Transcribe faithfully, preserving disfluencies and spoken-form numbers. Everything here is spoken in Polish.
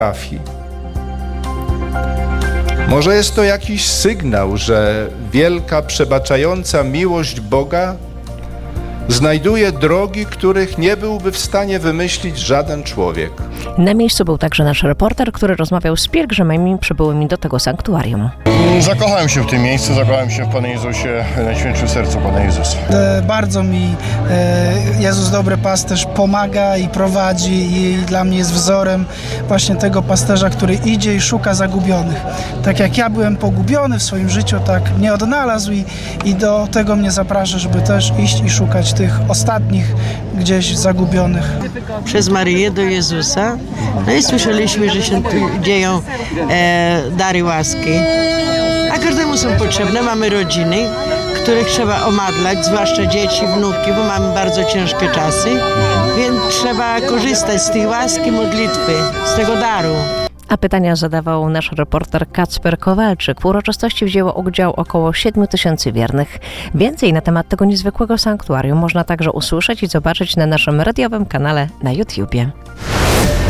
parafii. Może jest to jakiś sygnał, że wielka, przebaczająca miłość Boga znajduje drogi, których nie byłby w stanie wymyślić żaden człowiek. Na miejscu był także nasz reporter, który rozmawiał z pielgrzymami przybyłymi do tego sanktuarium. Zakochałem się w tym miejscu, zakochałem się w Panu Jezusie, Najświętszym Sercu Pana Jezusa. E, bardzo mi e, Jezus Dobry Pasterz pomaga i prowadzi i dla mnie jest wzorem właśnie tego pasterza, który idzie i szuka zagubionych. Tak jak ja byłem pogubiony w swoim życiu, tak mnie odnalazł i, i do tego mnie zaprasza, żeby też iść i szukać tych ostatnich gdzieś zagubionych. Przez Maryję do Jezusa. No i słyszeliśmy, że się tu dzieją e, dary łaski. A każdemu są potrzebne. Mamy rodziny, których trzeba omadlać, zwłaszcza dzieci, wnuki, bo mamy bardzo ciężkie czasy. Więc trzeba korzystać z tej łaski modlitwy, z tego daru. A pytania zadawał nasz reporter Kacper Kowalczyk. W uroczystości wzięło udział około siedmiu tysięcy wiernych. Więcej na temat tego niezwykłego sanktuarium można także usłyszeć i zobaczyć na naszym radiowym kanale na YouTubie.